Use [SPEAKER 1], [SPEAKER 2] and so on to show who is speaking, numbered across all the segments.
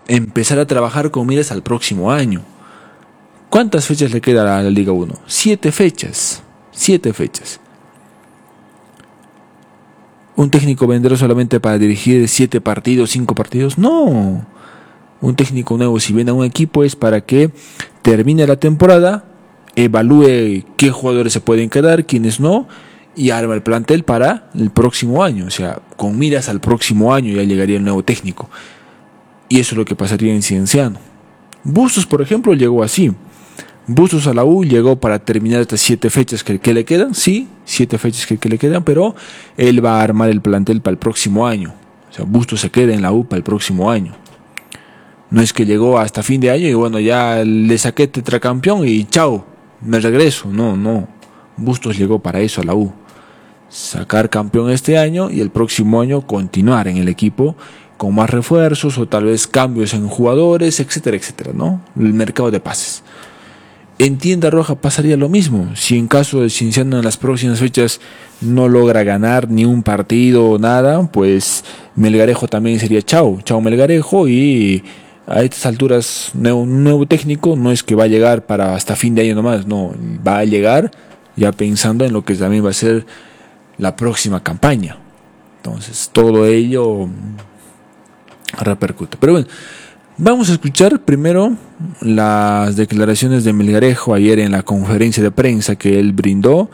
[SPEAKER 1] empezar a trabajar con miras al próximo año. ¿Cuántas fechas le queda a la Liga 1? 7 fechas. 7 fechas. ¿Un técnico vendrá solamente para dirigir 7 partidos, 5 partidos? No. Un técnico nuevo, si viene a un equipo, es para que termine la temporada, evalúe qué jugadores se pueden quedar, quiénes no, y arma el plantel para el próximo año. O sea, con miras al próximo año ya llegaría el nuevo técnico. Y eso es lo que pasaría en Cienciano. Bustos, por ejemplo, llegó así. Bustos a la U llegó para terminar estas 7 fechas que le quedan. Sí, 7 fechas que le quedan, pero él va a armar el plantel para el próximo año. O sea, Bustos se queda en la U para el próximo año. No es que llegó hasta fin de año y bueno, ya le saqué tetracampeón y chao, me regreso. No. Bustos llegó para eso a la U. Sacar campeón este año y el próximo año continuar en el equipo con más refuerzos o tal vez cambios en jugadores, etcétera, etcétera, ¿no? El mercado de pases. En Tienda Roja pasaría lo mismo. Si en caso de Cienciano en las próximas fechas no logra ganar ni un partido o nada, pues Melgarejo también sería chao Melgarejo, y a estas alturas un nuevo técnico no es que va a llegar para hasta fin de año nomás, no, va a llegar ya pensando en lo que también va a ser la próxima campaña. Entonces todo ello repercute. Pero bueno, vamos a escuchar primero las declaraciones de Melgarejo ayer en la conferencia de prensa que él brindó,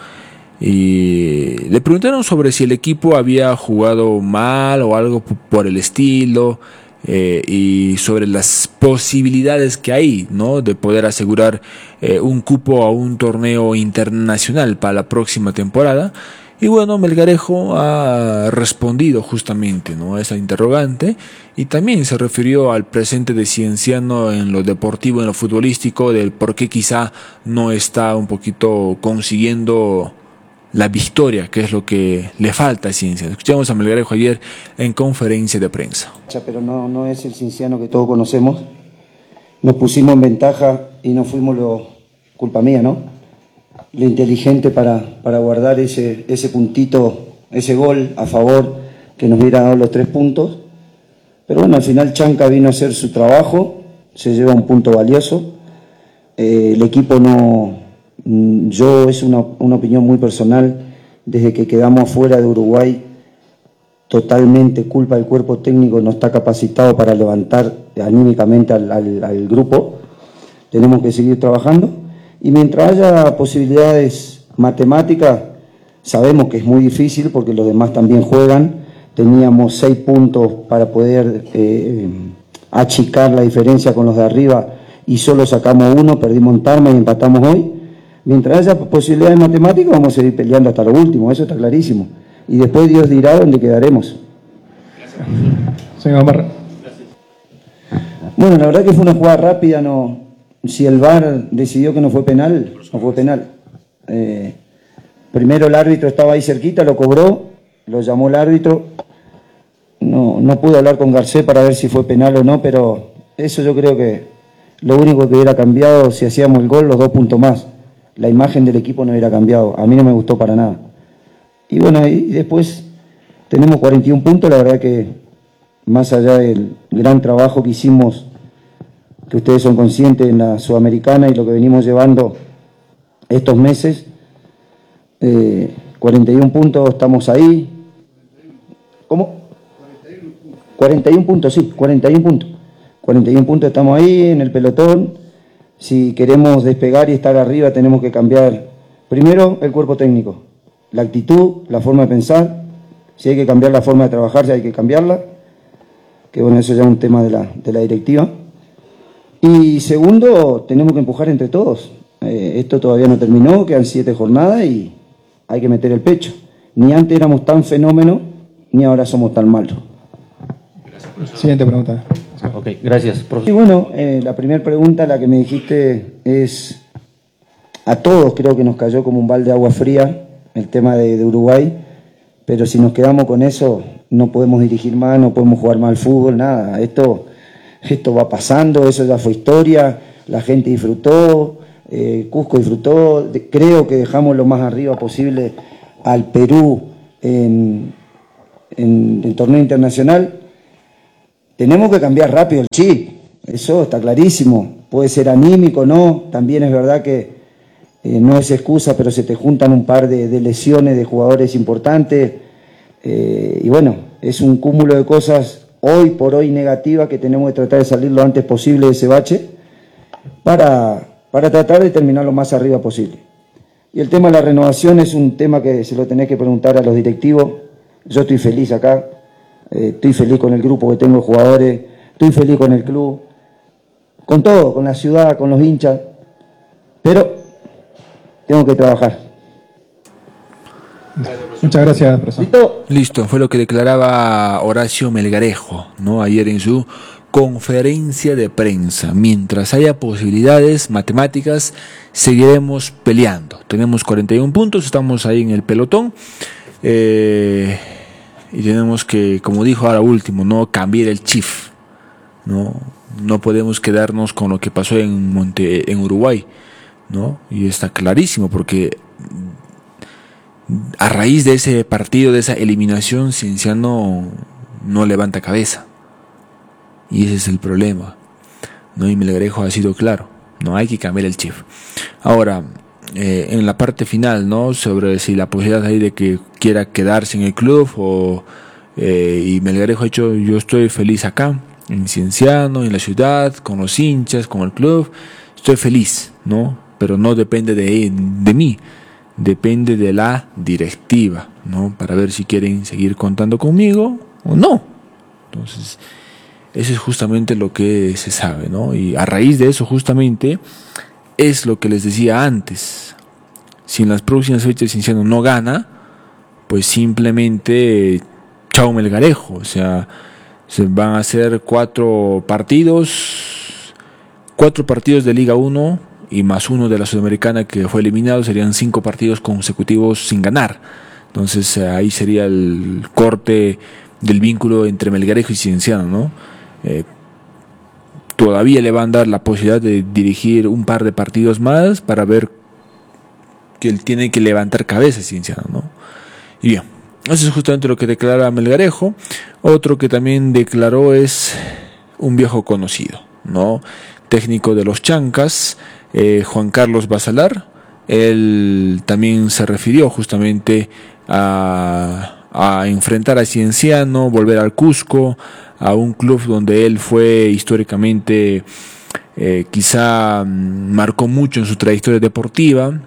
[SPEAKER 1] y le preguntaron sobre si el equipo había jugado mal o algo por el estilo, y sobre las posibilidades que hay, ¿no?, de poder asegurar un cupo a un torneo internacional para la próxima temporada. Y bueno, Melgarejo ha respondido justamente, ¿no?, a esa interrogante, y también se refirió al presente de Cienciano en lo deportivo, en lo futbolístico, del por qué quizá no está un poquito consiguiendo la victoria, que es lo que le falta a Cienciano. Escuchamos a Melgarejo ayer en conferencia de prensa.
[SPEAKER 2] Pero no es el Cienciano que todos conocemos. Nos pusimos en ventaja y no fuimos culpa mía, ¿no?, lo inteligente para guardar ese puntito, ese gol a favor que nos hubiera dado los 3 puntos. Pero bueno, al final Chanca vino a hacer su trabajo, se lleva un punto valioso. El equipo yo es una opinión muy personal, desde que quedamos afuera de Uruguay, totalmente culpa del cuerpo técnico, no está capacitado para levantar anímicamente al grupo. Tenemos que seguir trabajando. Y mientras haya posibilidades matemáticas, sabemos que es muy difícil porque los demás también juegan. Teníamos 6 puntos para poder achicar la diferencia con los de arriba y solo sacamos 1, perdimos en Tarma y empatamos hoy. Mientras haya posibilidades matemáticas vamos a seguir peleando hasta lo último, eso está clarísimo. Y después Dios dirá dónde quedaremos.
[SPEAKER 3] Gracias. Señor Gamarra.
[SPEAKER 2] Bueno, la verdad que fue una jugada rápida, no. Si el VAR decidió que no fue penal, no fue penal. Primero el árbitro estaba ahí cerquita, lo cobró, lo llamó el árbitro. No pude hablar con Garcés para ver si fue penal o no, pero eso yo creo que lo único que hubiera cambiado, si hacíamos el gol, los 2 puntos más. La imagen del equipo no hubiera cambiado, a mí no me gustó para nada. Y bueno, y después tenemos 41 puntos, la verdad que más allá del gran trabajo que hicimos, que ustedes son conscientes en la Sudamericana y lo que venimos llevando estos meses, 41 puntos, estamos ahí. ¿Cómo? 41 puntos, sí, 41 puntos. 41 puntos, estamos ahí en el pelotón. Si queremos despegar y estar arriba, tenemos que cambiar primero el cuerpo técnico, la actitud, la forma de pensar. Si hay que cambiar la forma de trabajar, si hay que cambiarla, que bueno, eso ya es un tema de la directiva. Y segundo, tenemos que empujar entre todos. Esto todavía no terminó, quedan 7 jornadas y hay que meter el pecho. Ni antes éramos tan fenómenos, ni ahora somos tan malos.
[SPEAKER 3] Siguiente pregunta.
[SPEAKER 4] Ok, gracias, profesor.
[SPEAKER 2] Y bueno, la primera pregunta, la que me dijiste, es a todos creo que nos cayó como un balde de agua fría el tema de Uruguay, pero si nos quedamos con eso, no podemos dirigir más, no podemos jugar más al fútbol, nada. Esto va pasando, eso ya fue historia, la gente disfrutó, Cusco disfrutó, creo que dejamos lo más arriba posible al Perú en el torneo internacional. Tenemos que cambiar rápido el chip, Eso está clarísimo. Puede ser anímico, ¿no? También es verdad que no es excusa, pero se te juntan un par de lesiones de jugadores importantes. Y bueno, es un cúmulo de cosas hoy por hoy negativas que tenemos que tratar de salir lo antes posible de ese bache para tratar de terminar lo más arriba posible. Y el tema de la renovación es un tema que se lo tenés que preguntar a los directivos. Yo estoy feliz acá, estoy feliz con el grupo que tengo de jugadores, estoy feliz con el club, con todo, con la ciudad, con los hinchas, pero tengo que trabajar.
[SPEAKER 3] Muchas gracias, profesor.
[SPEAKER 1] Listo, fue lo que declaraba Horacio Melgarejo, ¿no? Ayer en su conferencia de prensa. Mientras haya posibilidades matemáticas, seguiremos peleando. Tenemos 41 puntos, estamos ahí en el pelotón. Y tenemos que, como dijo ahora último, no cambiar el chip. No podemos quedarnos con lo que pasó en Uruguay, ¿no? Y está clarísimo porque a raíz de ese partido, de esa eliminación, Cienciano no levanta cabeza. Y ese es el problema, ¿no? Y Melgarejo ha sido claro, no hay que cambiar el chip. Ahora, en la parte final, ¿no? Sobre si la posibilidad hay de que quiera quedarse en el club y Melgarejo ha dicho, yo estoy feliz acá, en Cienciano, en la ciudad, con los hinchas, con el club, estoy feliz, ¿no? Pero no depende de mí. Depende de la directiva, ¿no? Para ver si quieren seguir contando conmigo o no. Entonces, eso es justamente lo que se sabe, ¿no? Y a raíz de eso justamente es lo que les decía antes. Si en las próximas fechas Cienciano no gana, pues simplemente chao Melgarejo. O sea, se van a hacer 4 partidos de Liga 1 y más uno de la Sudamericana que fue eliminado, serían 5 partidos consecutivos sin ganar. Entonces ahí sería el corte del vínculo entre Melgarejo y Cienciano, ¿no? Todavía le van a dar la posibilidad de dirigir un par de partidos más para ver que él tiene que levantar cabeza Cienciano, ¿no? Y bien, eso es justamente lo que declara Melgarejo. Otro que también declaró es un viejo conocido, ¿no? Técnico de los Chancas, Juan Carlos Basalar. Él también se refirió justamente a enfrentar a Cienciano, volver al Cusco, a un club donde él fue históricamente, quizá marcó mucho en su trayectoria deportiva,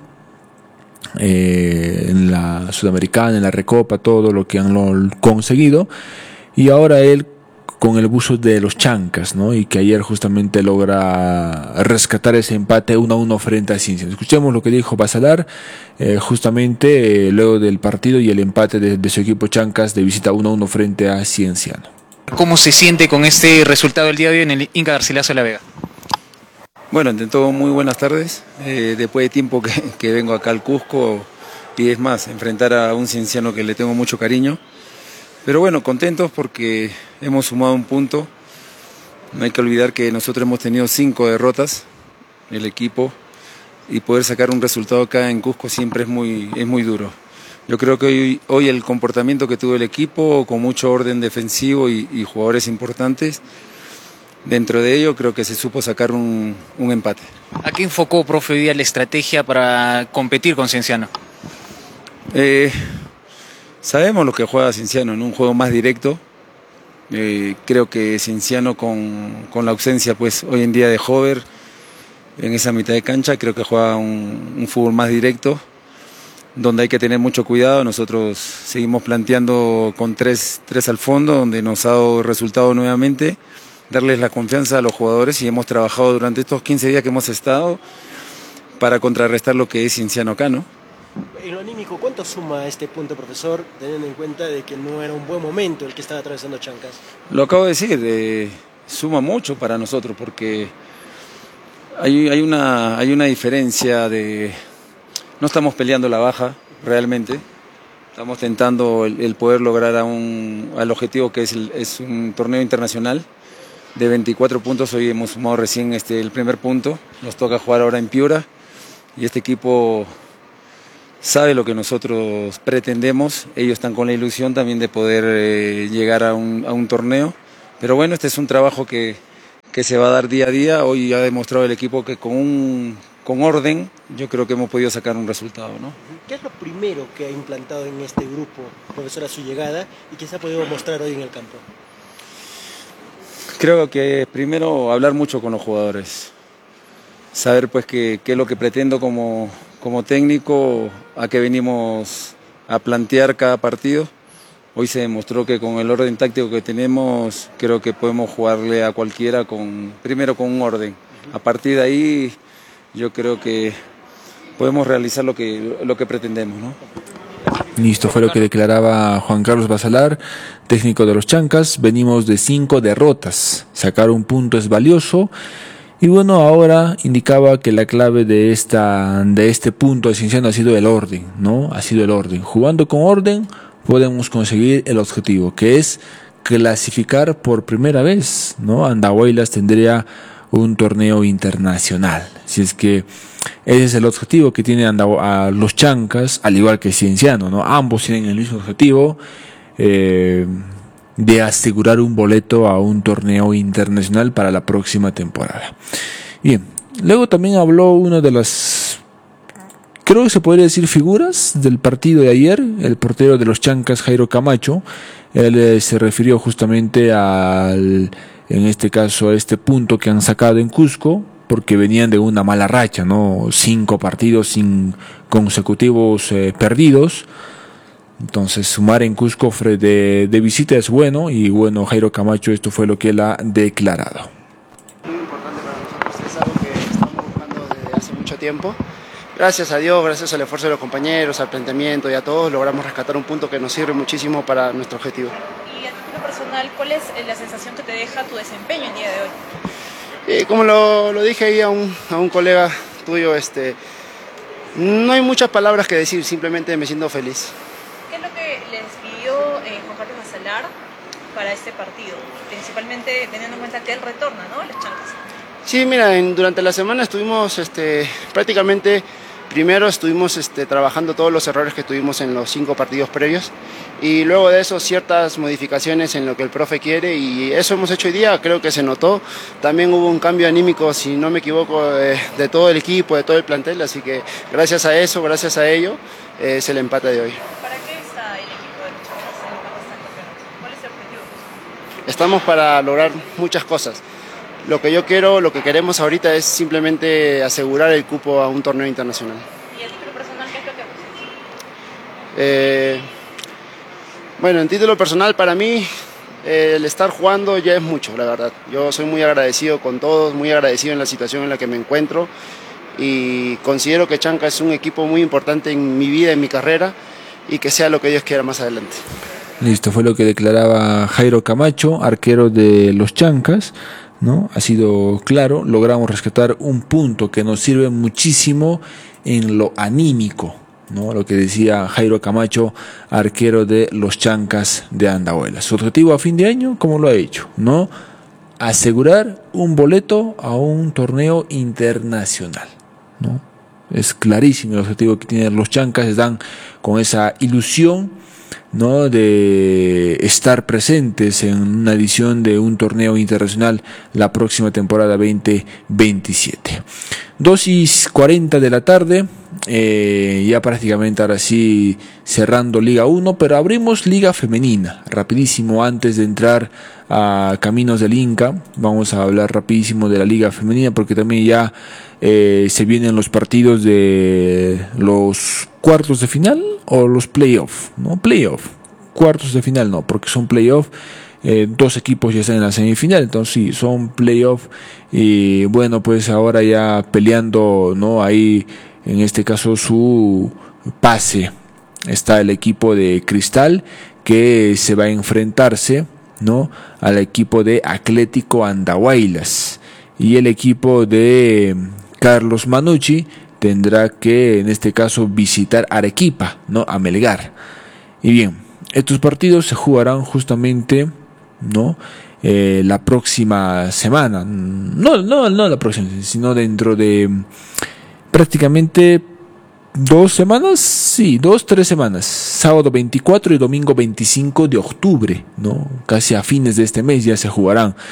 [SPEAKER 1] en la Sudamericana, en la Recopa, todo lo que han conseguido, y ahora él con el buzo de los Chancas, ¿no? Y que ayer justamente logra rescatar ese empate 1-1 frente a Cienciano. Escuchemos lo que dijo Basalar justamente luego del partido y el empate de su equipo Chancas de visita 1-1 frente a Cienciano.
[SPEAKER 4] ¿Cómo se siente con este resultado del día de hoy en el Inca Garcilaso de la Vega?
[SPEAKER 5] Bueno, ante todo, muy buenas tardes. Después de tiempo que vengo acá al Cusco, y es más, enfrentar a un Cienciano que le tengo mucho cariño. Pero bueno, contentos porque hemos sumado un punto. No hay que olvidar que nosotros hemos tenido 5 derrotas, el equipo, y poder sacar un resultado acá en Cusco siempre es muy duro. Yo creo que hoy el comportamiento que tuvo el equipo, con mucho orden defensivo y jugadores importantes, dentro de ello creo que se supo sacar un empate.
[SPEAKER 4] ¿A qué enfocó, profe, hoy día la estrategia para competir con Cienciano?
[SPEAKER 5] Sabemos lo que juega Cienciano en un juego más directo. Creo que Cienciano con la ausencia pues hoy en día de Hover en esa mitad de cancha, creo que juega un fútbol más directo, donde hay que tener mucho cuidado. Nosotros seguimos planteando con 3 al fondo, donde nos ha dado resultado nuevamente, darles la confianza a los jugadores, y hemos trabajado durante estos 15 días que hemos estado para contrarrestar lo que es Cienciano acá, ¿no?
[SPEAKER 6] En lo anímico, ¿cuánto suma este punto, profesor, teniendo en cuenta de que no era un buen momento el que estaba atravesando Chancas?
[SPEAKER 5] Lo acabo de decir, suma mucho para nosotros porque hay una diferencia de... No estamos peleando la baja realmente, estamos tentando el poder lograr al objetivo que es un torneo internacional de 24 puntos. Hoy hemos sumado recién el primer punto, nos toca jugar ahora en Piura y este equipo sabe lo que nosotros pretendemos. Ellos están con la ilusión también de poder llegar a un torneo, pero bueno, este es un trabajo que que se va a dar día a día. Hoy ha demostrado el equipo que con orden yo creo que hemos podido sacar un resultado, ¿no?
[SPEAKER 6] ¿Qué es lo primero que ha implantado en este grupo, profesor, a su llegada y que se ha podido mostrar hoy en el campo?
[SPEAKER 5] Creo que primero hablar mucho con los jugadores, saber pues qué es lo que pretendo como técnico, a qué venimos a plantear cada partido. Hoy se demostró que con el orden táctico que tenemos, creo que podemos jugarle a cualquiera primero con un orden. A partir de ahí yo creo que podemos realizar lo que pretendemos, ¿no?
[SPEAKER 1] Listo, fue lo que declaraba Juan Carlos Basalar, técnico de los Chancas. Venimos de 5 derrotas, sacar un punto es valioso. Y bueno, ahora indicaba que la clave de este punto de Cienciano ha sido el orden, ¿no? Ha sido el orden. Jugando con orden podemos conseguir el objetivo, que es clasificar por primera vez, ¿no? Andahuaylas tendría un torneo internacional. Si es que ese es el objetivo que tiene a los Chancas, al igual que Cienciano, ¿no? Ambos tienen el mismo objetivo de asegurar un boleto a un torneo internacional para la próxima temporada. Bien, luego también habló uno de las, creo que se podría decir, figuras del partido de ayer, el portero de los Chancas, Jairo Camacho. Él se refirió justamente en este caso, a este punto que han sacado en Cusco, porque venían de una mala racha, ¿no? 5 partidos consecutivos perdidos. Entonces sumar en Cusco de visita es bueno, y bueno, Jairo Camacho, esto fue lo que él ha declarado.
[SPEAKER 7] Muy importante para nosotros, es algo que estamos buscando desde hace mucho tiempo. Gracias a Dios, gracias al esfuerzo de los compañeros, al planteamiento y a todos, logramos rescatar un punto que nos sirve muchísimo para nuestro objetivo.
[SPEAKER 8] Y a título personal, ¿cuál es la sensación que te deja tu desempeño el día de hoy?
[SPEAKER 7] Como lo dije ahí a un colega tuyo, no hay muchas palabras que decir, simplemente me siento feliz.
[SPEAKER 8] ¿Qué es lo que les pidió Juan Carlos Basalar para este partido? Principalmente teniendo en cuenta que él retorna, ¿no?, a los Chancas.
[SPEAKER 7] Sí, mira, durante la semana estuvimos prácticamente, primero estuvimos trabajando todos los errores que tuvimos en los 5 partidos previos, y luego de eso ciertas modificaciones en lo que el profe quiere, y eso hemos hecho hoy día, creo que se notó. También hubo un cambio anímico, si no me equivoco, de todo el equipo, de todo el plantel, así que gracias a eso, gracias a ello, es el empate de hoy.
[SPEAKER 8] ¿Para qué está el equipo de los Chancas en el campeonato? ¿Cuál es el objetivo?
[SPEAKER 7] Estamos para lograr muchas cosas. Lo que yo quiero, lo que queremos ahorita es simplemente asegurar el cupo a un torneo internacional.
[SPEAKER 8] ¿Y a título personal qué es lo que buscas?
[SPEAKER 7] Bueno, en título personal para mí el estar jugando ya es mucho, la verdad. Yo soy muy agradecido con todos, muy agradecido en la situación en la que me encuentro, y considero que Chanca es un equipo muy importante en mi vida, en mi carrera, y que sea lo que Dios quiera más adelante.
[SPEAKER 1] Listo, fue lo que declaraba Jairo Camacho, arquero de los Chancas, ¿no? Ha sido claro, logramos rescatar un punto que nos sirve muchísimo en lo anímico, ¿no? Lo que decía Jairo Camacho, arquero de los Chancas de Andahuaylas. Su objetivo a fin de año, ¿cómo lo ha hecho?, ¿no? Asegurar un boleto a un torneo internacional, ¿no? Es clarísimo el objetivo que tienen los Chancas, están con esa ilusión, ¿no?, de estar presentes en una edición de un torneo internacional la próxima temporada 2027. 2:40 de la tarde, ya prácticamente ahora sí cerrando Liga 1, pero abrimos Liga Femenina, rapidísimo, antes de entrar a Caminos del Inca. Vamos a hablar rapidísimo de la Liga Femenina, porque también ya se vienen los partidos de los cuartos de final o los playoffs, ¿no? Cuartos de final no, porque son playoffs. 2 equipos ya están en la semifinal, entonces sí, son playoffs. Y bueno, pues ahora ya peleando, ¿no?, ahí en este caso su pase está el equipo de Cristal, que se va a enfrentarse, ¿no?, al equipo de Atlético Andahuaylas, y el equipo de Carlos Manucci tendrá que en este caso visitar Arequipa, ¿no?, a Melgar. Y bien, estos partidos se jugarán justamente, ¿no?, la próxima semana, no la próxima, sino dentro de prácticamente 2 semanas, sí, 2-3 semanas, sábado 24 y domingo 25 de octubre, ¿no? Casi a fines de este mes ya se jugarán.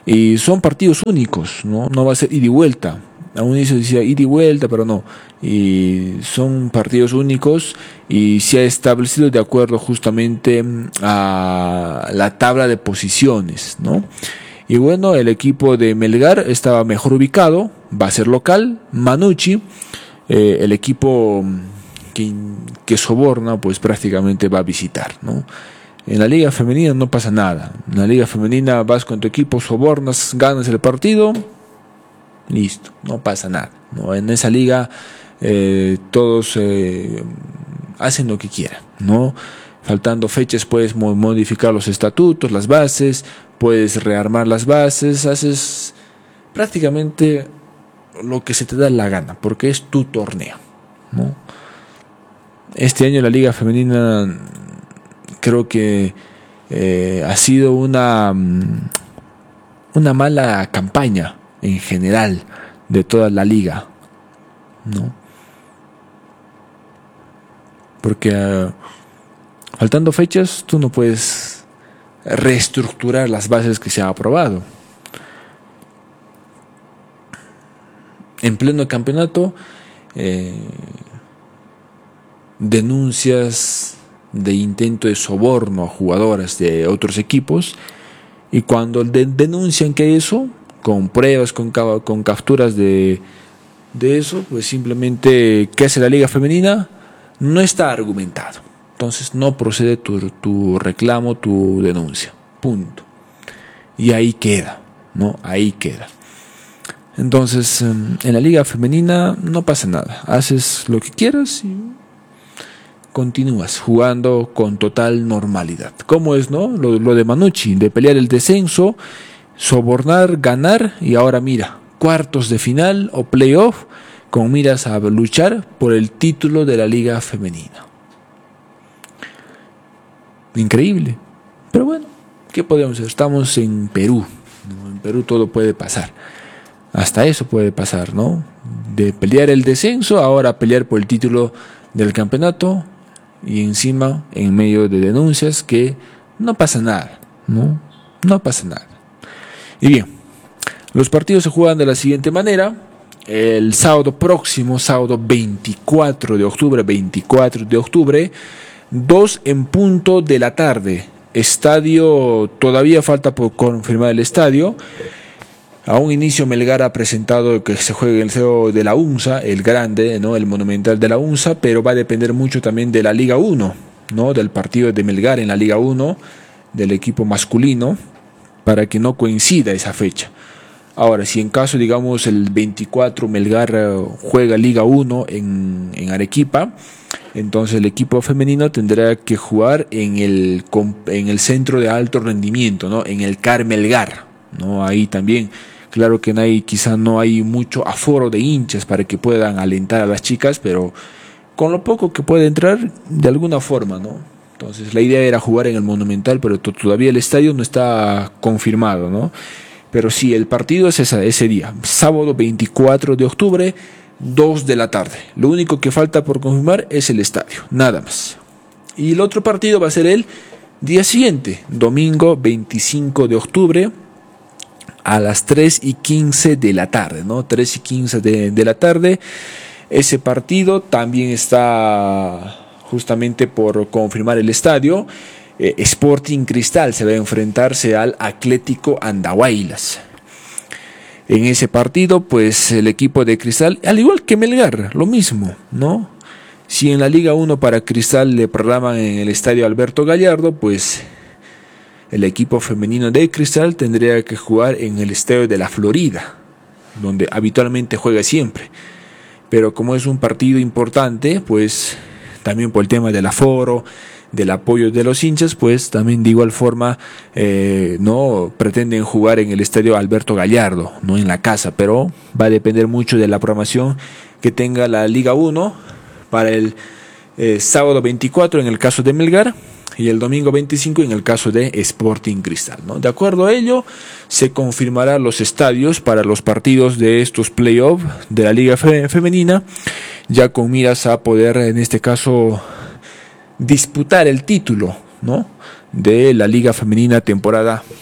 [SPEAKER 1] Y son partidos únicos, ¿no? No va a ser ida y vuelta. A un inicio decía ida y vuelta, pero no. Y son partidos únicos y se ha establecido de acuerdo justamente a la tabla de posiciones, ¿no? Y bueno, el equipo de Melgar estaba mejor ubicado, va a ser local. Manucci, el equipo que soborna, pues prácticamente va a visitar, ¿no? En la liga femenina no pasa nada. En la liga femenina vas con tu equipo, sobornas, ganas el partido, listo, no pasa nada, ¿no? En esa liga todos hacen lo que quieran, ¿no? Faltando fechas puedes modificar los estatutos, las bases, puedes rearmar las bases, haces prácticamente lo que se te da la gana, porque es tu torneo, ¿no? Este año la liga femenina creo que ha sido una mala campaña en general de toda la liga, ¿no? Porque faltando fechas tú no puedes reestructurar las bases que se han aprobado. En pleno campeonato, denuncias de intento de soborno a jugadoras de otros equipos, y cuando denuncian que eso, con pruebas, con capturas de eso, pues simplemente, ¿qué hace la liga femenina? No está argumentado. Entonces no procede tu reclamo, tu denuncia. Punto. Y ahí queda, ¿no? Ahí queda. Entonces, en la liga femenina no pasa nada. Haces lo que quieras y continúas jugando con total normalidad. ¿Cómo es, no? Lo de Manucci, de pelear el descenso, sobornar, ganar, y ahora mira, cuartos de final o playoff, con miras a luchar por el título de la liga femenina. Increíble. Pero bueno, ¿qué podemos hacer? Estamos en Perú, ¿no? En Perú todo puede pasar. Hasta eso puede pasar, ¿no? De pelear el descenso, ahora pelear por el título del campeonato, y encima en medio de denuncias que no pasa nada, ¿no? No pasa nada. Y bien, los partidos se juegan de la siguiente manera. El sábado próximo, sábado 24 de octubre, 2 en punto de la tarde. Estadio, todavía falta por confirmar el estadio. A un inicio Melgar ha presentado que se juegue el estadio de la UNSA, el grande, ¿no? El monumental de la UNSA, pero va a depender mucho también de la Liga 1, ¿no? Del partido de Melgar en la Liga 1, del equipo masculino, para que no coincida esa fecha. Ahora, si en caso, digamos, el 24 Melgar juega Liga 1 en Arequipa, entonces el equipo femenino tendrá que jugar en el centro de alto rendimiento, ¿no? En el CAR Melgar, ¿no? Ahí también, claro que quizá no hay mucho aforo de hinchas para que puedan alentar a las chicas, pero con lo poco que puede entrar, de alguna forma, ¿no? Entonces la idea era jugar en el Monumental, pero todavía el estadio no está confirmado, ¿no? Pero sí, el partido es ese día, sábado 24 de octubre, 2 de la tarde. Lo único que falta por confirmar es el estadio, nada más. Y el otro partido va a ser el día siguiente, domingo 25 de octubre, a las 3:15 de la tarde, ¿no? 3:15 de la tarde. Ese partido también está justamente por confirmar el estadio. Sporting Cristal se va a enfrentarse al Atlético Andahuaylas. En ese partido, pues el equipo de Cristal, al igual que Melgar, lo mismo, ¿no? Si en la Liga 1 para Cristal le programan en el estadio Alberto Gallardo, pues el equipo femenino de Cristal tendría que jugar en el estadio de la Florida, donde habitualmente juega siempre. Pero como es un partido importante, pues también por el tema del aforo, del apoyo de los hinchas, pues también de igual forma no pretenden jugar en el estadio Alberto Gallardo, no en la casa, pero va a depender mucho de la programación que tenga la Liga 1 para el sábado 24 en el caso de Melgar y el domingo 25 en el caso de Sporting Cristal, ¿no? De acuerdo a ello, se confirmarán los estadios para los partidos de estos playoffs de la Liga Femenina, ya con miras a poder, en este caso, disputar el título, ¿no? De la Liga Femenina temporada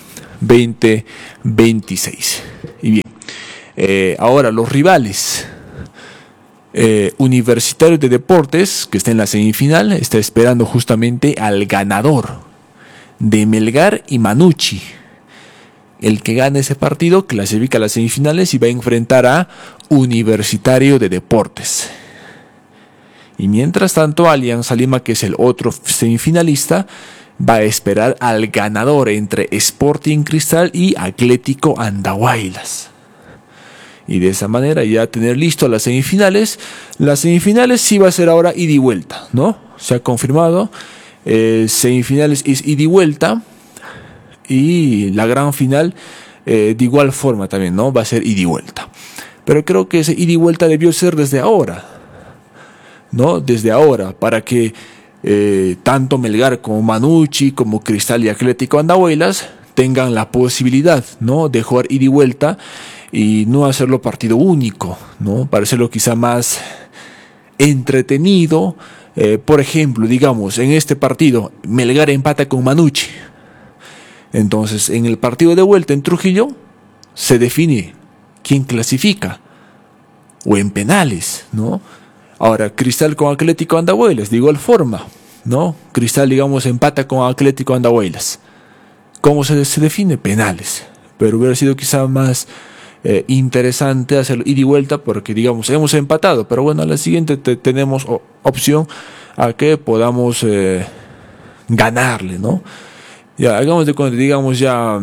[SPEAKER 1] 2026. Y bien, ahora los rivales. Universitario de Deportes, que está en la semifinal, está esperando justamente al ganador de Melgar y Manucci. El que gane ese partido clasifica a las semifinales y va a enfrentar a Universitario de Deportes. Y mientras tanto, Alianza Lima, que es el otro semifinalista, va a esperar al ganador entre Sporting Cristal y Atlético Andahuaylas. Y de esa manera ya tener listo las semifinales. Las semifinales sí va a ser ahora ida y vuelta, ¿no? Se ha confirmado. Semifinales es ida y vuelta. Y la gran final de igual forma también, ¿no? Va a ser ida y vuelta. Pero creo que ese ida y vuelta debió ser desde ahora, ¿no? Desde ahora, para que tanto Melgar como Manucci, como Cristal y Atlético Andahuaylas tengan la posibilidad, ¿no? De jugar ida y vuelta y no hacerlo partido único, ¿no? Para hacerlo quizá más entretenido. Por ejemplo, digamos, en este partido Melgar empata con Manucci. Entonces, en el partido de vuelta en Trujillo se define quién clasifica, o en penales, ¿no? Ahora, Cristal con Atlético Andahuaylas, de igual forma, ¿no? Cristal, digamos, empata con Atlético Andahuaylas. ¿Cómo se define? Penales. Pero hubiera sido quizá más interesante hacerlo ida y vuelta, porque, digamos, hemos empatado, pero bueno, a la siguiente tenemos opción a que podamos ganarle, ¿no? Ya, hagamos de cuenta, digamos ya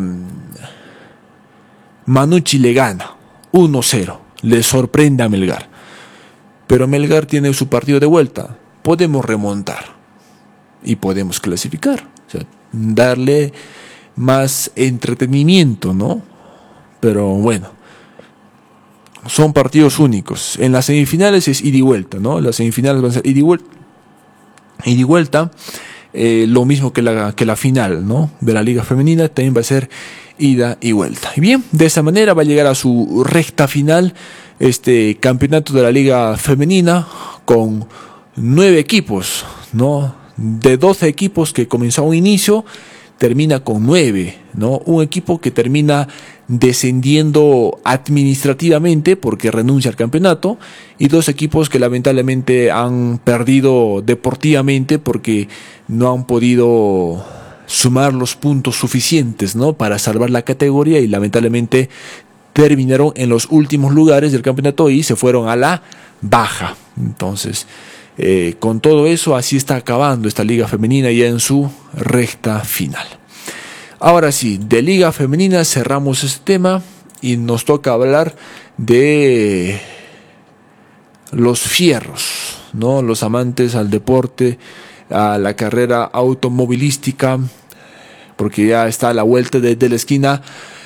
[SPEAKER 1] Manucci le gana 1-0, le sorprende a Melgar, pero Melgar tiene su partido de vuelta, podemos remontar y podemos clasificar, o sea, darle más entretenimiento, ¿no? Pero bueno, son partidos únicos. En las semifinales es ida y vuelta, ¿no? Las semifinales van a ser ida y vuelta. Lo mismo que la final, ¿no? De la Liga Femenina también va a ser ida y vuelta. Y bien, de esa manera va a llegar a su recta final este campeonato de la Liga Femenina con 9 equipos, ¿no? De 12 equipos que comenzó a un inicio, termina con 9, ¿no? Un equipo que termina descendiendo administrativamente porque renuncia al campeonato, y 2 equipos que lamentablemente han perdido deportivamente porque no han podido sumar los puntos suficientes, ¿no? Para salvar la categoría, y lamentablemente terminaron en los últimos lugares del campeonato y se fueron a la baja. Entonces, con todo eso, así está acabando esta liga femenina ya en su recta final. Ahora sí, de liga femenina cerramos este tema y nos toca hablar de los fierros, ¿no? Los amantes al deporte, a la carrera automovilística, porque ya está a la vuelta de la esquina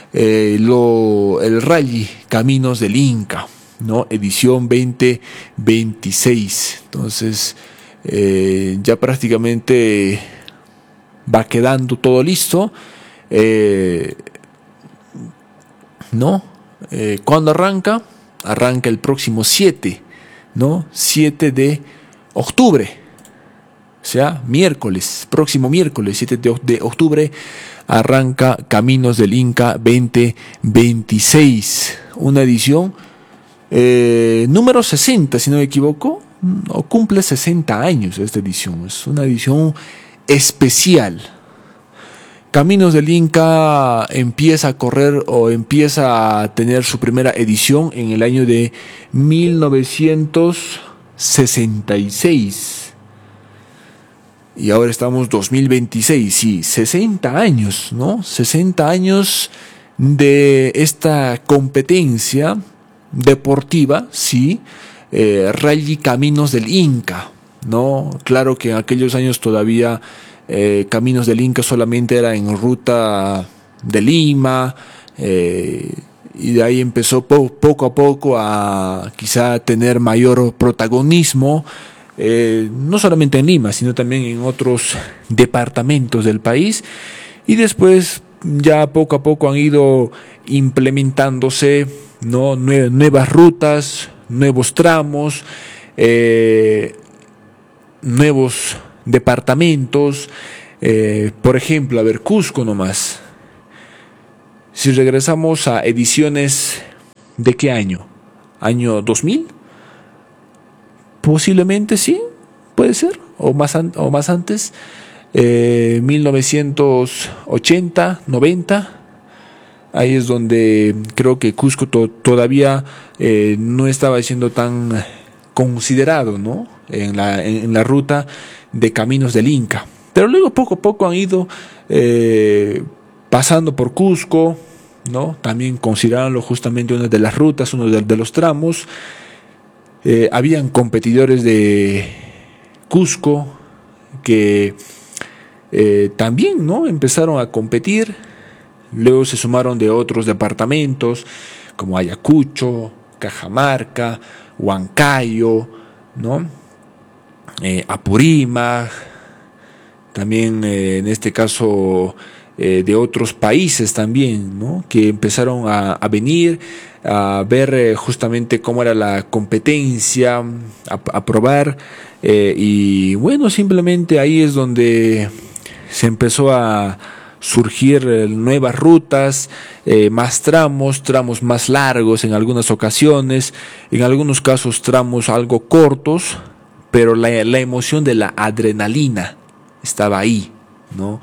[SPEAKER 1] el Rally Caminos del Inca, ¿no? Edición 2026. Entonces ya prácticamente va quedando todo listo. ¿No? ¿Cuándo arranca? Arranca el próximo 7, ¿no? 7 de octubre. O sea, próximo miércoles 7 de octubre arranca Caminos del Inca 2026. Una edición número 60, si no me equivoco, o cumple 60 años esta edición. Es una edición especial. Caminos del Inca empieza a correr o empieza a tener su primera edición en el año de 1966. Y ahora estamos 2026, sí, 60 años, ¿no? 60 años de esta competencia deportiva, sí, Rally Caminos del Inca, ¿no? Claro que en aquellos años todavía Caminos del Inca solamente era en ruta de Lima, y de ahí empezó poco a poco a quizá tener mayor protagonismo, no solamente en Lima, sino también en otros departamentos del país, y después ya poco a poco han ido implementándose, ¿no? Nuevas rutas, nuevos tramos, nuevos departamentos. Por ejemplo, a ver, Cusco nomás. Si regresamos a ediciones ¿de qué año? ¿Año 2000? Posiblemente sí, puede ser, o más antes, 1980, 90. Ahí es donde creo que Cusco todavía no estaba siendo tan considerado, ¿no? en la ruta de caminos del Inca. Pero luego poco a poco han ido pasando por Cusco, ¿no? También considerándolo justamente una de las rutas, uno de los tramos. Habían competidores de Cusco que también, ¿no? Empezaron a competir. Luego se sumaron de otros departamentos como Ayacucho, Cajamarca, Huancayo, ¿no? Apurímac, también en este caso de otros países también, ¿no? Que empezaron a venir a ver justamente cómo era la competencia, a probar, y bueno, simplemente ahí es donde se empezó a surgir nuevas rutas, más tramos más largos en algunas ocasiones, en algunos casos tramos algo cortos, pero la emoción de la adrenalina estaba ahí, ¿no?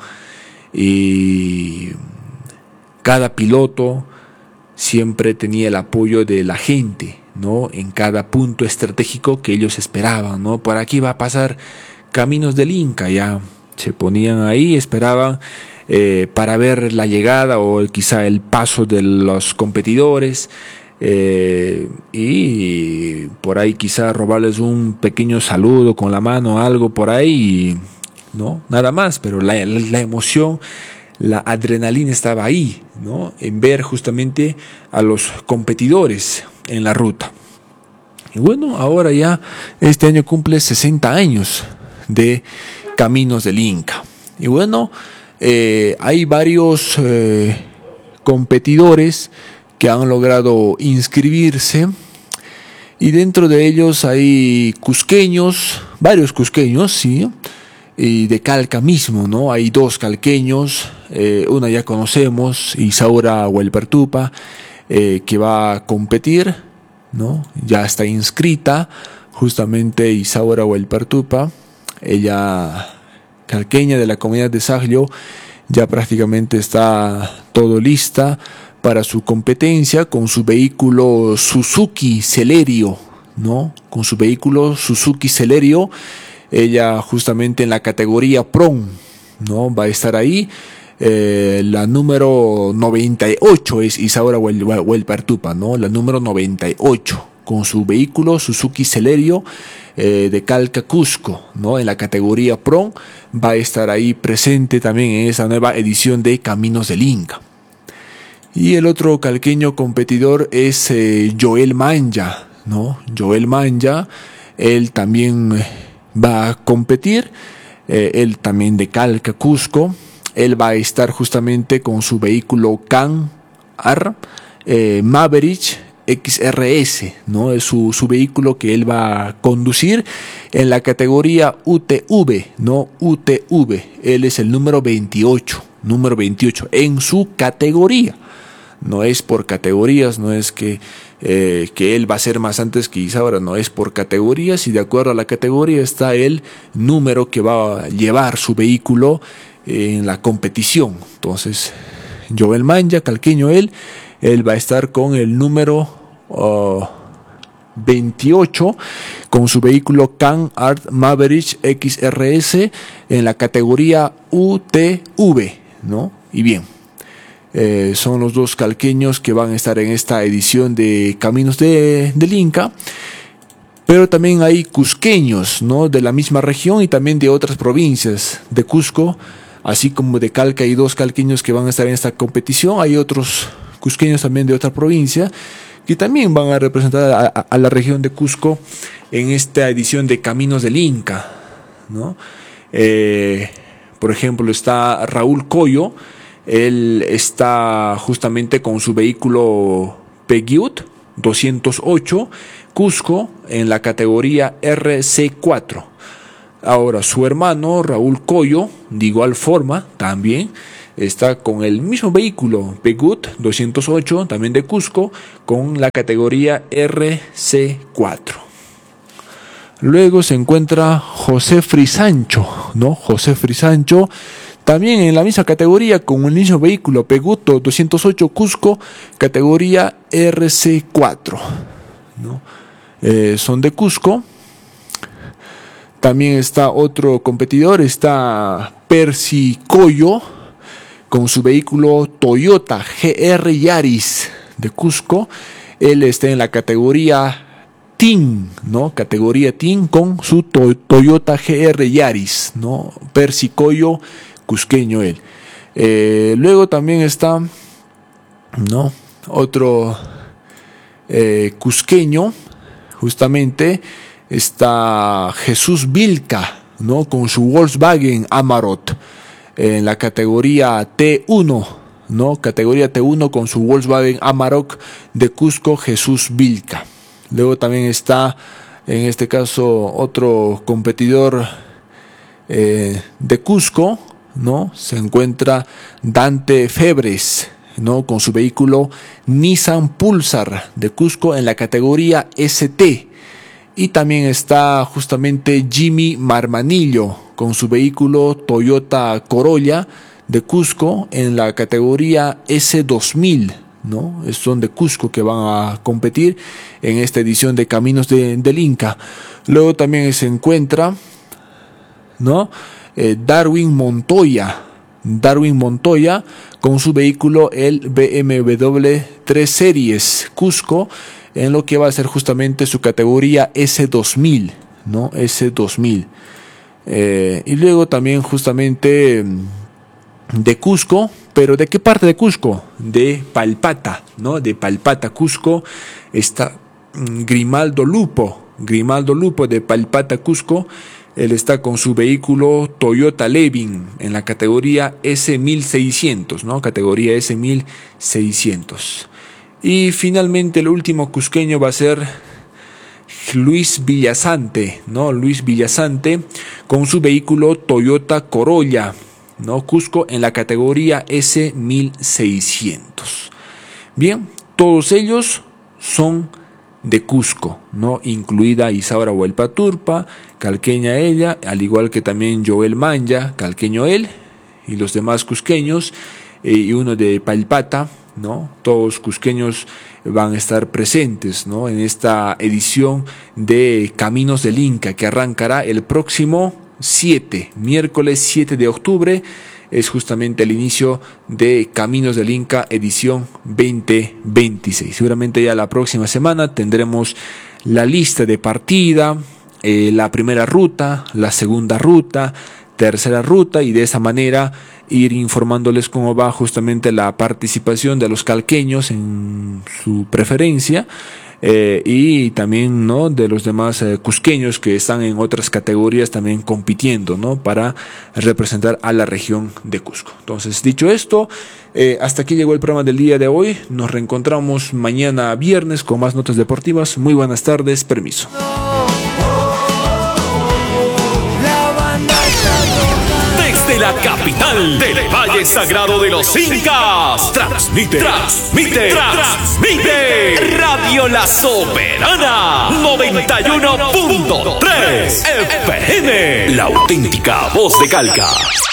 [SPEAKER 1] Y cada piloto siempre tenía el apoyo de la gente, ¿no? En cada punto estratégico que ellos esperaban, ¿no? Por aquí va a pasar Caminos del Inca, ya se ponían ahí, esperaban para ver la llegada o quizá el paso de los competidores, y por ahí quizá robarles un pequeño saludo con la mano, algo por ahí, ¿no? Nada más, pero la emoción, la adrenalina estaba ahí, ¿no? En ver justamente a los competidores en la ruta. Y bueno, ahora ya este año cumple 60 años de Caminos del Inca. Y bueno, hay varios competidores que han logrado inscribirse, y dentro de ellos hay cusqueños, varios cusqueños, sí, y de Calca mismo, ¿no? Hay dos calqueños, una ya conocemos, Isaura Huelpertupa, que va a competir, ¿no? Ya está inscrita justamente Isaura Huelpertupa, ella calqueña de la comunidad de Saglio, ya prácticamente está todo lista para su competencia con su vehículo Suzuki Celerio, ¿no? Con su vehículo Suzuki Celerio, ella justamente en la categoría PROM, ¿no? Va a estar ahí. La número 98 es Isaura Huelpertupa, ¿no? La número 98, con su vehículo Suzuki Celerio, de Calca Cusco, ¿no? En la categoría PRO, va a estar ahí presente también en esa nueva edición de Caminos del Inca. Y el otro calqueño competidor es Joel Manja, ¿no? Joel Manja, él también va a competir, él también de Calca Cusco. Él va a estar justamente con su vehículo Can-Ar Maverick XRS, ¿no? Es su vehículo que él va a conducir en la categoría UTV, ¿no? UTV. Él es el número 28 en su categoría. No es por categorías, no es que él va a ser más antes que Isaura, no es por categorías, y de acuerdo a la categoría está el número que va a llevar su vehículo en la competición. Entonces, Joel Manja, calqueño él va a estar con el número 28 con su vehículo Can-Ar Maverick XRS en la categoría UTV, ¿no? Y bien, son los dos calqueños que van a estar en esta edición de Caminos del Inca. Pero también hay cusqueños, ¿no? De la misma región y también de otras provincias de Cusco, así como de Calca hay dos calqueños que van a estar en esta competición. Hay otros cusqueños también de otra provincia que también van a representar a la región de Cusco en esta edición de Caminos del Inca, ¿no? Por ejemplo, está Raúl Coyo. Él está justamente con su vehículo Peugeot 208 Cusco en la categoría RC4. Ahora, su hermano Raúl Coyo, de igual forma, también está con el mismo vehículo, Pegut 208, también de Cusco, con la categoría RC4. Luego se encuentra José Frisancho, ¿no? José Frisancho, también en la misma categoría, con el mismo vehículo, Pegut 208 Cusco, categoría RC4, ¿no? Son de Cusco. También está otro competidor, está Percy Coyo, con su vehículo Toyota GR Yaris de Cusco. Él está en la categoría Team, ¿no? Categoría Team con su Toyota GR Yaris, ¿no? Percy Coyo, cusqueño él. Luego también está, ¿no? Otro cusqueño, justamente, está Jesús Vilca, ¿no? Con su Volkswagen Amarok en la categoría T1, ¿no? Categoría T1 con su Volkswagen Amarok de Cusco, Jesús Vilca. Luego también está, en este caso, otro competidor de Cusco, ¿no? Se encuentra Dante Febres, ¿no? Con su vehículo Nissan Pulsar de Cusco en la categoría ST. Y también está justamente Jimmy Marmanillo con su vehículo Toyota Corolla de Cusco en la categoría S2000, ¿no? Son de Cusco que van a competir en esta edición de Caminos del Inca. Luego también se encuentra, ¿no? Darwin Montoya con su vehículo el BMW 3 Series Cusco en lo que va a ser justamente su categoría S2000, ¿no? S2000. Y luego también justamente de Cusco, pero ¿de qué parte de Cusco? De Palpata, ¿no? De Palpata, Cusco, está Grimaldo Lupo de Palpata, Cusco. Él está con su vehículo Toyota Levin en la categoría S1600, ¿no? Categoría S1600. Y finalmente el último cusqueño va a ser Luis Villasante, ¿no? Luis Villasante con su vehículo Toyota Corolla, ¿no? Cusco en la categoría S1600. Bien, todos ellos son de Cusco, ¿no? Incluida Isaura Huelpaturpa, calqueña ella, al igual que también Joel Manya, calqueño él, y los demás cusqueños, y uno de Palpata, ¿no? Todos cusqueños van a estar presentes, ¿no? En esta edición de Caminos del Inca, que arrancará el próximo miércoles 7 de octubre, es justamente el inicio de Caminos del Inca edición 2026. Seguramente ya la próxima semana tendremos la lista de partida, la primera ruta, la segunda ruta, tercera ruta, y de esa manera ir informándoles cómo va justamente la participación de los calqueños en su preferencia, y también, ¿no?, de los demás cusqueños que están en otras categorías también compitiendo, ¿no?, para representar a la región de Cusco. Entonces, dicho esto, hasta aquí llegó el programa del día de hoy. Nos reencontramos mañana viernes con más notas deportivas. Muy buenas tardes, permiso.
[SPEAKER 9] Desde la capital del Valle Sagrado de los Incas, transmite Radio La Soberana 91.3 FM, la auténtica voz de Calca.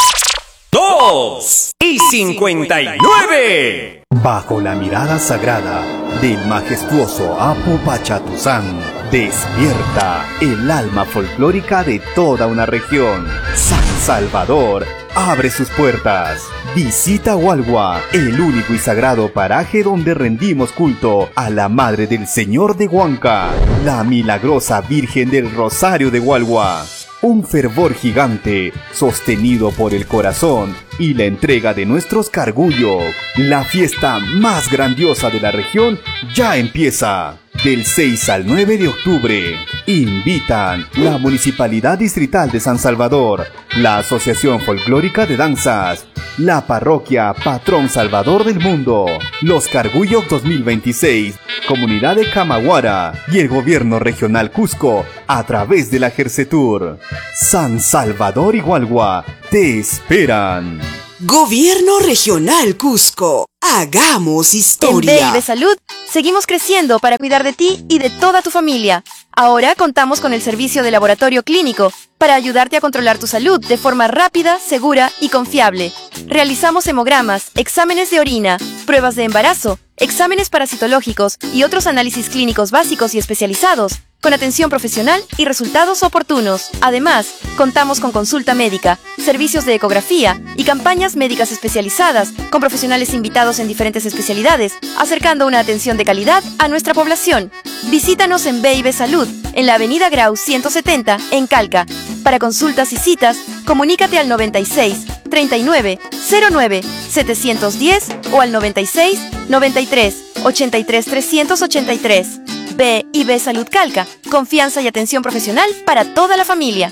[SPEAKER 10] 2:59. Bajo la mirada sagrada del majestuoso Apo Pachatuzán, despierta el alma folclórica de toda una región. San Salvador abre sus puertas. Visita Hualgua, el único y sagrado paraje donde rendimos culto a la Madre del Señor de Huanca, la milagrosa Virgen del Rosario de Hualgua. Un fervor gigante, sostenido por el corazón y la entrega de nuestros cargullos. La fiesta más grandiosa de la región ya empieza. Del 6 al 9 de octubre, invitan la Municipalidad Distrital de San Salvador, la Asociación Folclórica de Danzas, la Parroquia Patrón Salvador del Mundo, los Cargullos 2026, Comunidad de Camaguara y el Gobierno Regional Cusco a través de la Jersetur. San Salvador y Hualgua te esperan.
[SPEAKER 11] Gobierno Regional Cusco. Hagamos historia.
[SPEAKER 12] En BIB Salud seguimos creciendo para cuidar de ti y de toda tu familia. Ahora contamos con el servicio de laboratorio clínico para ayudarte a controlar tu salud de forma rápida, segura y confiable. Realizamos hemogramas, exámenes de orina, pruebas de embarazo, exámenes parasitológicos y otros análisis clínicos básicos y especializados, con atención profesional y resultados oportunos. Además, contamos con consulta médica, servicios de ecografía y campañas médicas especializadas con profesionales invitados en diferentes especialidades, acercando una atención de calidad a nuestra población. Visítanos en BIB Salud, en la Avenida Grau 170, en Calca. Para consultas y citas, comunícate al 96 39 09 710 o al 96 93 83 383. BIB Salud Calca, confianza y atención profesional para toda la familia.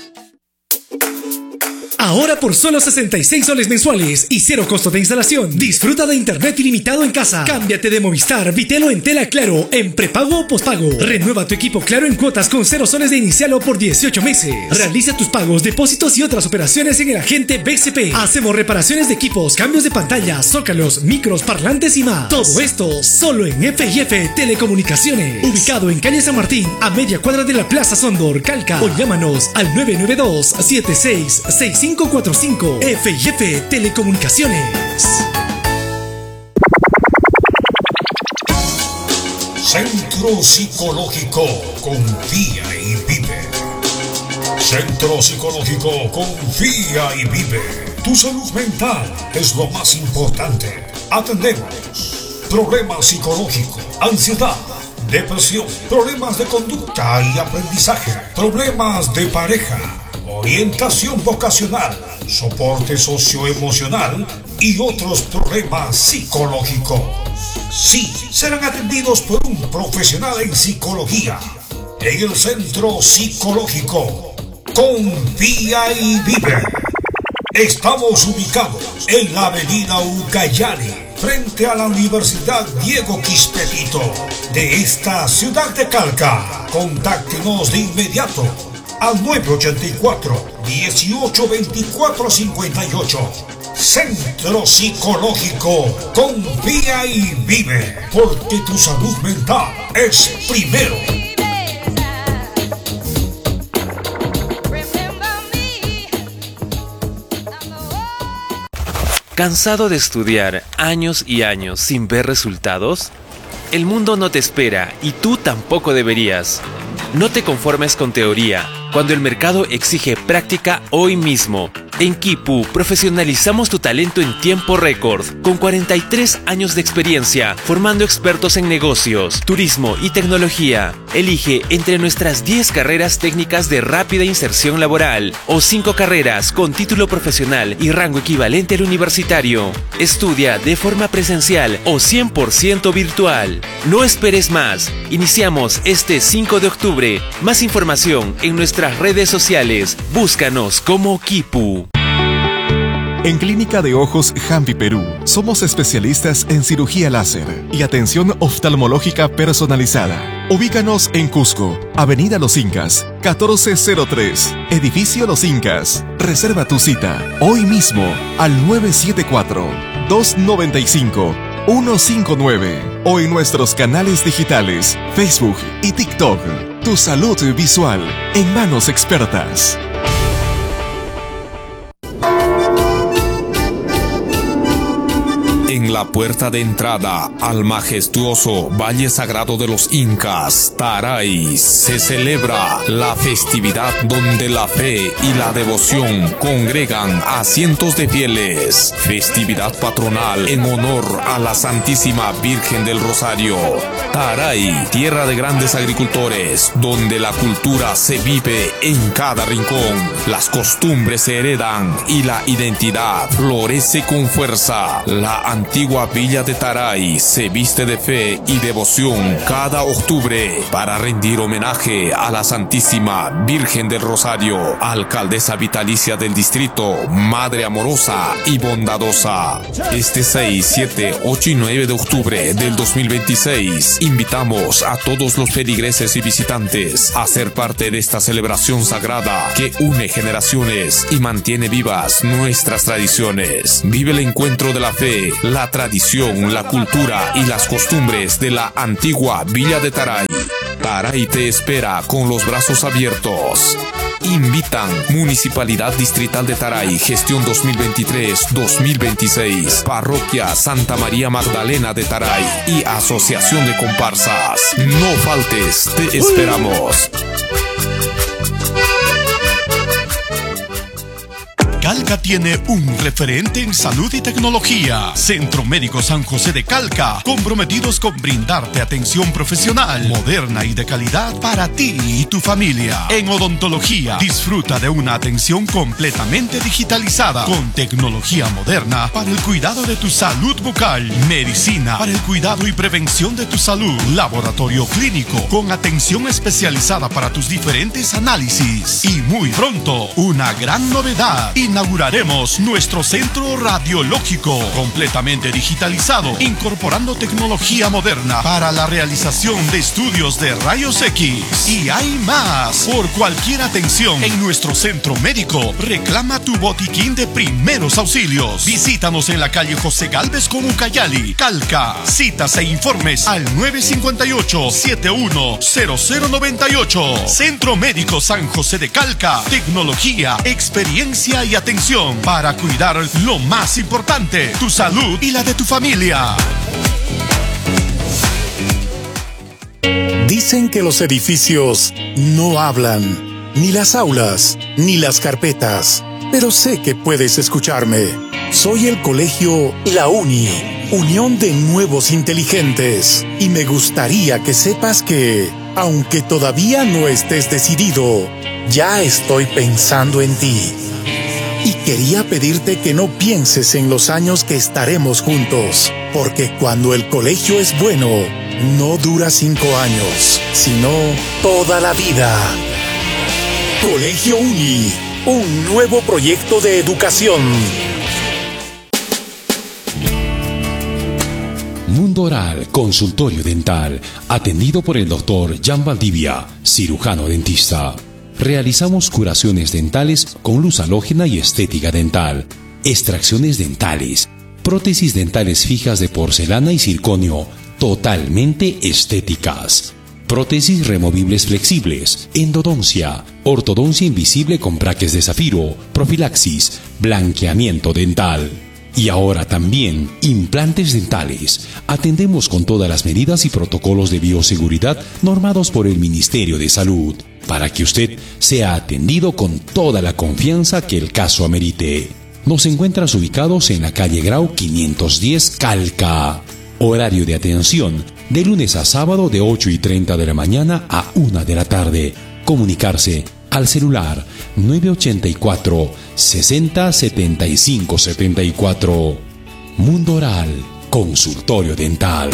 [SPEAKER 13] Ahora por solo 66 soles mensuales y cero costo de instalación, disfruta de internet ilimitado en casa. Cámbiate de Movistar, Vitelo en tela Claro, en prepago o pospago. Renueva tu equipo Claro en cuotas con 0 soles de inicial o por 18 meses. Realiza tus pagos, depósitos y otras operaciones en el agente BCP. Hacemos reparaciones de equipos, cambios de pantalla, zócalos, micros, parlantes y más. Todo esto solo en F&F Telecomunicaciones. Ubicado en calle San Martín, a media cuadra de la Plaza Sondor, Calca. O llámanos al 992-766545. F&F Telecomunicaciones.
[SPEAKER 14] Centro Psicológico Confía y Vive. Centro Psicológico Confía y Vive. Tu salud mental es lo más importante. Atendemos problemas psicológicos, ansiedad, depresión, problemas de conducta y aprendizaje, problemas de pareja, orientación vocacional, soporte socioemocional y otros problemas psicológicos. Sí, serán atendidos por un profesional en psicología en el Centro Psicológico Confía y Vive. Estamos ubicados en la avenida Ucayali, frente a la Universidad Diego Quispe de esta ciudad de Calca. Contáctenos de inmediato al 984-1824-58. Centro Psicológico Confía y Vive, porque tu salud mental es primero.
[SPEAKER 15] ¿Cansado de estudiar años y años sin ver resultados? El mundo no te espera y tú tampoco deberías. No te conformes con teoría, cuando el mercado exige práctica hoy mismo. En Kipu profesionalizamos tu talento en tiempo récord, con 43 años de experiencia, formando expertos en negocios, turismo y tecnología. Elige entre nuestras 10 carreras técnicas de rápida inserción laboral o 5 carreras con título profesional y rango equivalente al universitario. Estudia de forma presencial o 100% virtual. No esperes más. Iniciamos este 5 de octubre. Más información en nuestras redes sociales. Búscanos como Kipu.
[SPEAKER 16] En Clínica de Ojos Jampi Perú, somos especialistas en cirugía láser y atención oftalmológica personalizada. Ubícanos en Cusco, Avenida Los Incas, 1403, Edificio Los Incas. Reserva tu cita hoy mismo al 974-295-159 o en nuestros canales digitales, Facebook y TikTok. Tu salud visual en manos expertas.
[SPEAKER 9] En la puerta de entrada al majestuoso Valle Sagrado de los Incas, Taray, se celebra la festividad donde la fe y la devoción congregan a cientos de fieles. Festividad patronal en honor a la Santísima Virgen del Rosario. Taray, tierra de grandes agricultores, donde la cultura se vive en cada rincón, las costumbres se heredan y la identidad florece con fuerza. La antigua antigua Villa de Taray se viste de fe y devoción cada octubre para rendir homenaje a la Santísima Virgen del Rosario, alcaldesa vitalicia del distrito, madre amorosa y bondadosa. Este 6, 7, 8 y 9 de octubre del 2026, invitamos a todos los feligreses y visitantes a ser parte de esta celebración sagrada que une generaciones y mantiene vivas nuestras tradiciones. Vive el encuentro de la fe, la tradición, la cultura y las costumbres de la antigua Villa de Taray. Taray te espera con los brazos abiertos. Invitan Municipalidad Distrital de Taray, gestión 2023-2026, Parroquia Santa María Magdalena de Taray y Asociación de Comparsas. No faltes, te esperamos.
[SPEAKER 17] Calca tiene un referente en salud y tecnología. Centro Médico San José de Calca, comprometidos con brindarte atención profesional, moderna y de calidad para ti y tu familia. En odontología, disfruta de una atención completamente digitalizada, con tecnología moderna para el cuidado de tu salud bucal. Medicina para el cuidado y prevención de tu salud. Laboratorio clínico con atención especializada para tus diferentes análisis. Y muy pronto, una gran novedad. Inauguraremos nuestro centro radiológico completamente digitalizado, incorporando tecnología moderna para la realización de estudios de rayos X. Y hay más. Por cualquier atención en nuestro centro médico, reclama tu botiquín de primeros auxilios. Visítanos en la calle José Gálvez con Ucayali, Calca. Citas e informes al 958-710098. Centro Médico San José de Calca. Tecnología, experiencia y atención para cuidar lo más importante, tu salud y la de tu familia.
[SPEAKER 18] Dicen que los edificios no hablan, ni las aulas, ni las carpetas, pero sé que puedes escucharme. Soy el colegio La Uni, Unión de Nuevos Inteligentes, y me gustaría que sepas que, aunque todavía no estés decidido, ya estoy pensando en ti. Y quería pedirte que no pienses en los años que estaremos juntos, porque cuando el colegio es bueno, no dura 5 años, sino toda la vida. Colegio Uni, un nuevo proyecto de educación.
[SPEAKER 19] Mundo Oral, consultorio dental, atendido por el Dr. Jan Valdivia, cirujano dentista. Realizamos curaciones dentales con luz halógena y estética dental, extracciones dentales, prótesis dentales fijas de porcelana y circonio, totalmente estéticas, prótesis removibles flexibles, endodoncia, ortodoncia invisible con braques de zafiro, profilaxis, blanqueamiento dental. Y ahora también implantes dentales. Atendemos con todas las medidas y protocolos de bioseguridad normados por el Ministerio de Salud, para que usted sea atendido con toda la confianza que el caso amerite. Nos encuentras ubicados en la calle Grau 510 Calca. Horario de atención de lunes a sábado de 8:30 de la mañana a 1 de la tarde. Comunicarse al celular 984 60 75 74. Mundo Oral, consultorio dental.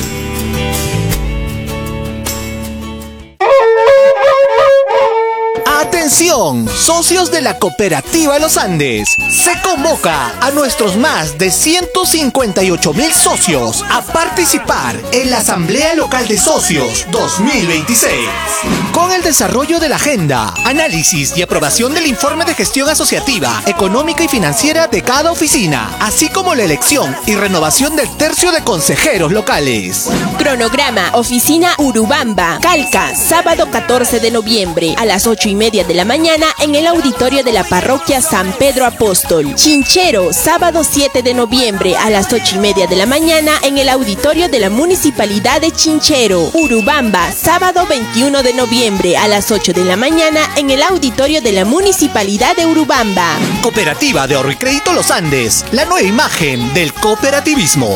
[SPEAKER 20] Atención, socios de la Cooperativa Los Andes. Se convoca a nuestros más de 158,000 socios a participar en la Asamblea Local de Socios 2026. Con el desarrollo de la agenda, análisis y aprobación del informe de gestión asociativa, económica y financiera de cada oficina, así como la elección y renovación del tercio de consejeros locales.
[SPEAKER 21] Cronograma, oficina Urubamba, Calca, sábado 14 de noviembre a las 8:30 de la mañana en el auditorio de la parroquia San Pedro Apóstol. Chinchero, sábado 7 de noviembre a las 8:30 de la mañana en el auditorio de la Municipalidad de Chinchero. Urubamba, sábado 21 de noviembre a las 8 de la mañana en el auditorio de la Municipalidad de Urubamba.
[SPEAKER 20] Cooperativa de Ahorro y Crédito Los Andes, la nueva imagen del cooperativismo.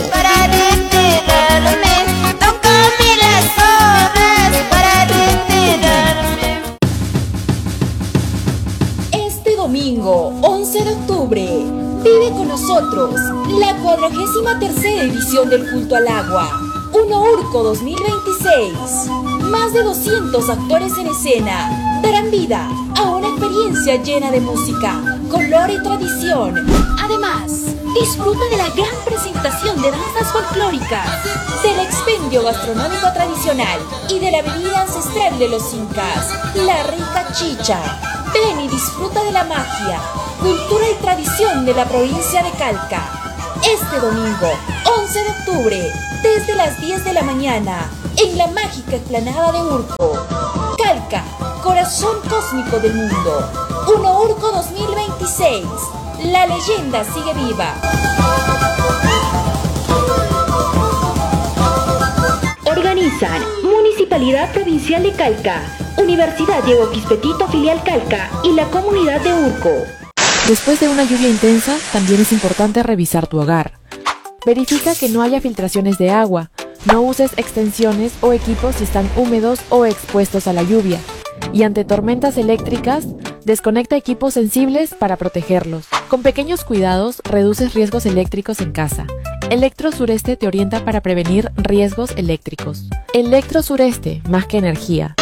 [SPEAKER 22] Este domingo, 11 de octubre,
[SPEAKER 2] Vive con nosotros la 43ª edición del Culto al Agua, Unourco 2026. Más de 200 actores en escena darán vida a una experiencia llena de música, color y tradición. Además, disfruta de la gran presentación de danzas folclóricas, del expendio gastronómico tradicional y de la bebida ancestral de los incas, la rica chicha. Ven y disfruta de la magia, cultura y tradición de la provincia de Calca. Este domingo, 11 de octubre, desde las 10 de la mañana, en la mágica explanada de Urco. Calca, corazón cósmico del mundo. Unourco 2026. La leyenda sigue viva. Organizan Municipalidad Provincial de Calca, Universidad Diego Quispetito Filial Calca y la Comunidad de Urco.
[SPEAKER 22] Después de una lluvia intensa, también es importante revisar tu hogar. Verifica que no haya filtraciones de agua. No uses extensiones o equipos si están húmedos o expuestos a la lluvia. Y ante tormentas eléctricas, desconecta equipos sensibles para protegerlos. Con pequeños cuidados, reduces riesgos eléctricos en casa. Electro Sureste te orienta para prevenir riesgos eléctricos. Electro Sureste, más que energía.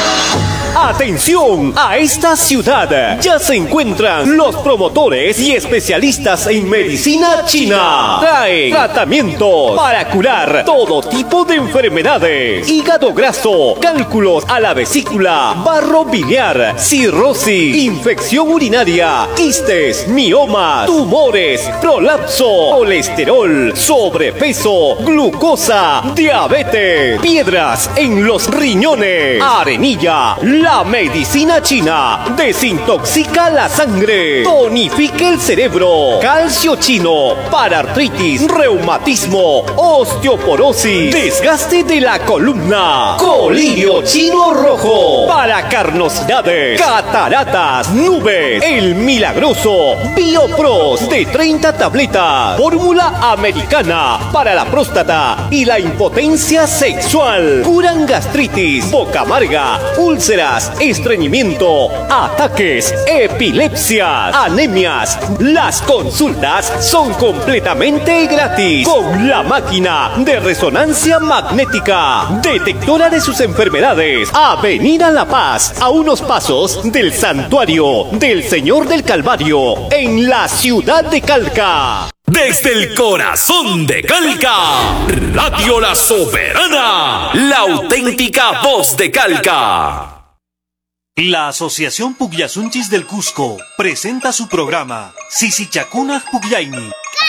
[SPEAKER 23] ¡Atención! A esta ciudad ya se encuentran los promotores y especialistas en medicina china. Traen tratamientos para curar todo tipo de enfermedades: hígado graso, cálculos a la vesícula, barro biliar, cirrosis, infección urinaria, quistes, miomas, tumores, prolapso, colesterol, sobrepeso, glucosa, diabetes, piedras en los riñones, arenilla. La medicina china desintoxica la sangre, tonifica el cerebro, calcio chino para artritis, reumatismo, osteoporosis, desgaste de la columna, colirio chino rojo para carnosidades, cataratas, nubes, el milagroso Biopros de 30 tabletas, fórmula americana para la próstata y la impotencia sexual, curan gastritis, boca amarga, úlceras, estreñimiento, ataques, epilepsia, anemias. Las consultas son completamente gratis con la máquina de resonancia magnética, detectora de sus enfermedades. Avenida La Paz, a unos pasos del Santuario del Señor del Calvario, en la ciudad de Calca.
[SPEAKER 24] Desde el corazón de Calca, Radio La Soberana, la auténtica voz de Calca.
[SPEAKER 25] La Asociación Pugliasunchis del Cusco presenta su programa Sisichakunaj Pugliaini.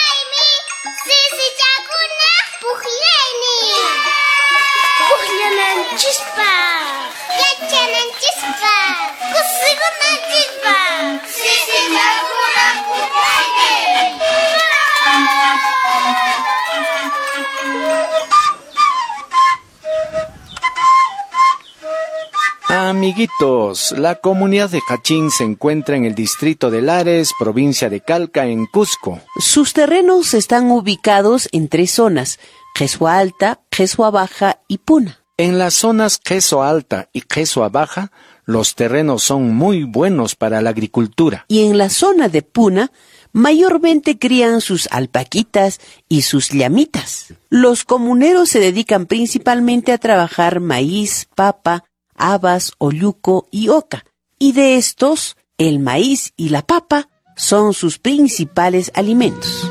[SPEAKER 26] Amiguitos, la comunidad de Jachín se encuentra en el distrito de Lares, provincia de Calca, en Cusco.
[SPEAKER 27] Sus terrenos están ubicados en 3 zonas: Jesua Alta, Jesua Baja y Puna.
[SPEAKER 26] En las zonas Jesua Alta y Jesua Baja, los terrenos son muy buenos para la agricultura.
[SPEAKER 27] Y en la zona de Puna, mayormente crían sus alpaquitas y sus llamitas. Los comuneros se dedican principalmente a trabajar maíz, papa, habas, oyuco y oca. Y de estos, el maíz y la papa son sus principales alimentos.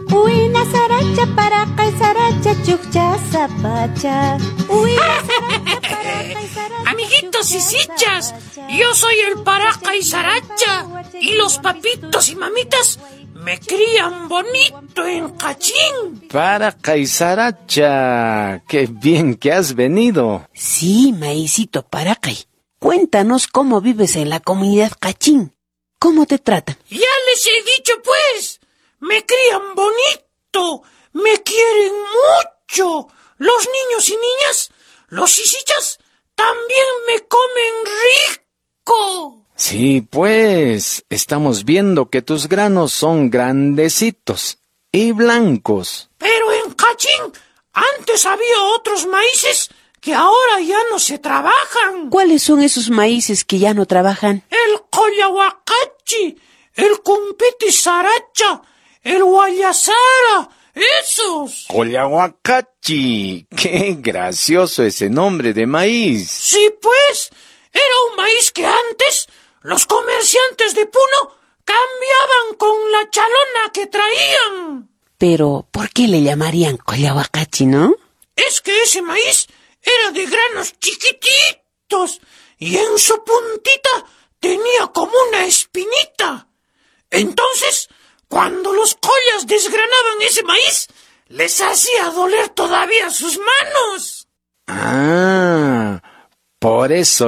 [SPEAKER 28] Amiguitos y sichas, yo soy el Paraca y Saracha, y los papitos y mamitas me crían bonito en Cachín.
[SPEAKER 26] Paraca y Saracha, qué bien que has venido.
[SPEAKER 27] Sí, maízito Paracay, cuéntanos cómo vives en la comunidad Cachín. ¿Cómo te tratan?
[SPEAKER 28] Ya les he dicho pues, me crían bonito, me quieren mucho. Los niños y niñas, los sisichas, también me comen rico.
[SPEAKER 26] Sí, pues, estamos viendo que tus granos son grandecitos y blancos.
[SPEAKER 28] Pero en Cachín antes había otros maíces que ahora ya no se trabajan.
[SPEAKER 27] ¿Cuáles son esos maíces que ya no trabajan?
[SPEAKER 28] El collahuacachi, el cumpiti saracha, el guayasara, esos.
[SPEAKER 26] Collahuacachi. Qué gracioso ese nombre de maíz.
[SPEAKER 28] Sí, pues, era un maíz que antes los comerciantes de Puno cambiaban con la chalona que traían.
[SPEAKER 27] Pero, ¿por qué le llamarían collahuacachi, no?
[SPEAKER 28] Es que ese maíz era de granos chiquititos y en su puntita tenía como una espinita. Entonces, cuando los collas desgranaban ese maíz, les hacía doler todavía sus manos.
[SPEAKER 26] Ah, por eso